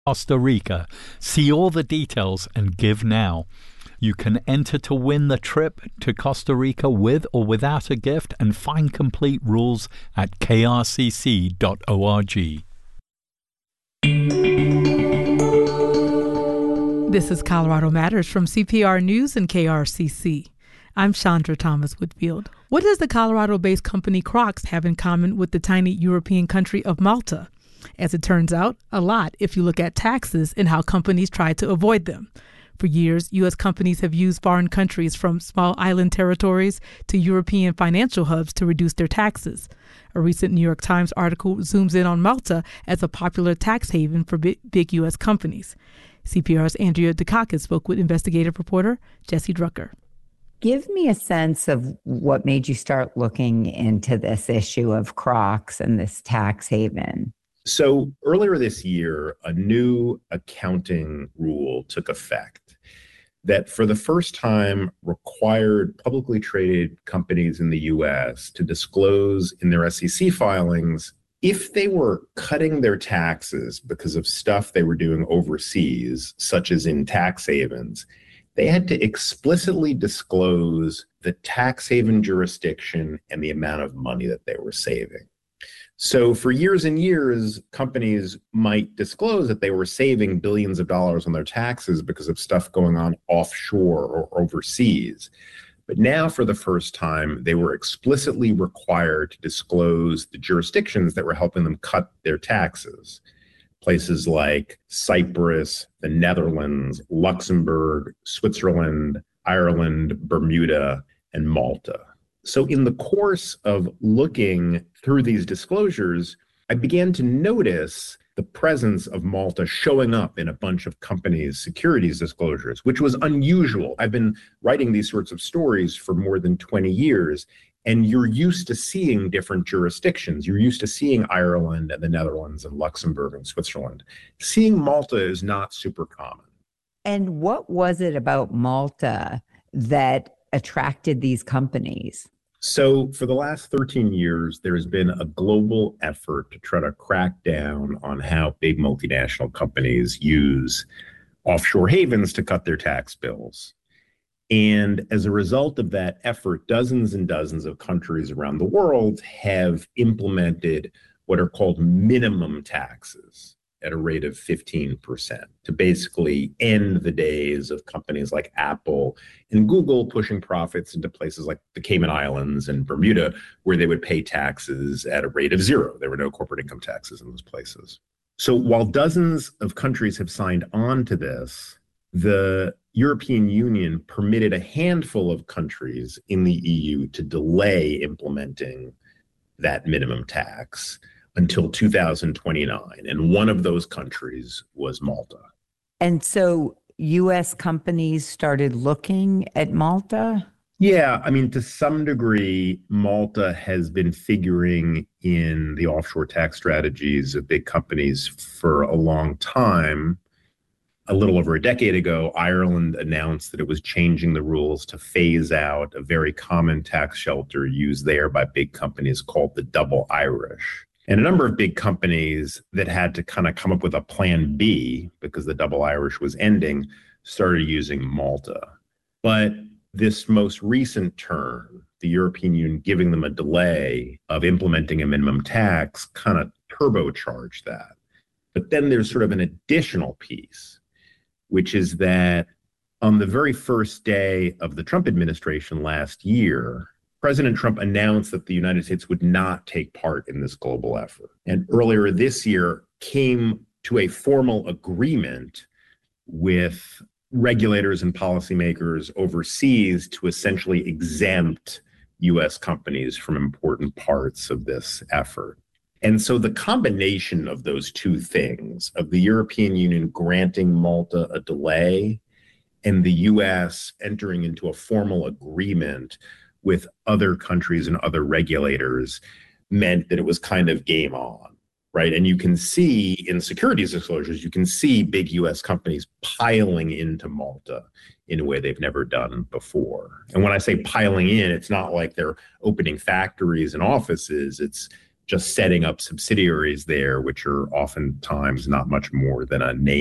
Costa Rica. See all the details and give now. You can enter to win the trip to Costa Rica with or without a gift and find complete rules at krcc.org. This is Colorado Matters from CPR News and KRCC. I'm Chandra Thomas Whitfield. What does the Colorado-based company Crocs have in common with the tiny European country of Malta? As it turns out, a lot if you look at taxes and how companies try to avoid them. For years, U.S. companies have used foreign countries from small island territories to European financial hubs to reduce their taxes. A recent New York Times article zooms in on Malta as a popular tax haven for big U.S. companies. CPR's Andrea Dukakis spoke with investigative reporter Jesse Drucker. Give me a sense of what made you start looking into this issue of Crocs and this tax haven. So earlier this year, a new accounting rule took effect that for the first time required publicly traded companies in the U.S. to disclose in their SEC filings if they were cutting their taxes because of stuff they were doing overseas, such as in tax havens. They had to explicitly disclose the tax haven jurisdiction and the amount of money that they were saving. So for years and years, companies might disclose that they were saving billions of dollars on their taxes because of stuff going on offshore or overseas. But now, for the first time, they were explicitly required to disclose the jurisdictions that were helping them cut their taxes. Places like Cyprus, the Netherlands, Luxembourg, Switzerland, Ireland, Bermuda, and Malta. So in the course of looking through these disclosures, I began to notice the presence of Malta showing up in a bunch of companies' securities disclosures, which was unusual. I've been writing these sorts of stories for more than 20 years, and you're used to seeing different jurisdictions. You're used to seeing Ireland and the Netherlands and Luxembourg and Switzerland. Seeing Malta is not super common. And what was it about Malta that attracted these companies? So for the last 13 years, there has been a global effort to try to crack down on how big multinational companies use offshore havens to cut their tax bills. And as a result of that effort, dozens and dozens of countries around the world have implemented what are called minimum taxes at a rate of 15% to basically end the days of companies like Apple and Google pushing profits into places like the Cayman Islands and Bermuda, where they would pay taxes at a rate of zero. There were no corporate income taxes in those places. So while dozens of countries have signed on to this, the European Union permitted a handful of countries in the EU to delay implementing that minimum tax until 2029. And one of those countries was Malta. And so U.S. companies started looking at Malta? Yeah, I mean, to some degree, Malta has been figuring in the offshore tax strategies of big companies for a long time. A little over a decade ago, Ireland announced that it was changing the rules to phase out a very common tax shelter used there by big companies called the double Irish. And a number of big companies that had to kind of come up with a plan B because the double Irish was ending started using Malta. But this most recent turn, the European Union giving them a delay of implementing a minimum tax, kind of turbocharged that. But then there's sort of an additional piece, which is that on the very first day of the Trump administration last year, President Trump announced that the United States would not take part in this global effort. And earlier this year came to a formal agreement with regulators and policymakers overseas to essentially exempt U.S. companies from important parts of this effort. And so the combination of those two things, of the European Union granting Malta a delay and the U.S. entering into a formal agreement with other countries and other regulators, meant that it was kind of game on, right? And you can see in securities disclosures, you can see big U.S. companies piling into Malta in a way they've never done before. And when I say piling in, it's not like they're opening factories and offices. It's just setting up subsidiaries there, which are oftentimes not much more than a name